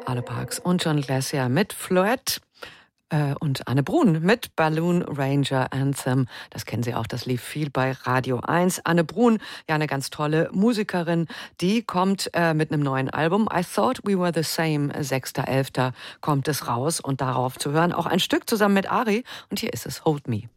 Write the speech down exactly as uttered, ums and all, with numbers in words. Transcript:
Arlo Parks und John Glacier mit Floette äh, und Anne Brun mit Balloon Ranger Anthem. Das kennen Sie auch, das lief viel bei Radio eins. Anne Brun, ja eine ganz tolle Musikerin, die kommt äh, mit einem neuen Album. I Thought We Were the Same, sechster elfter kommt es raus und darauf zu hören auch ein Stück zusammen mit Ari. Und hier ist es, Hold Me.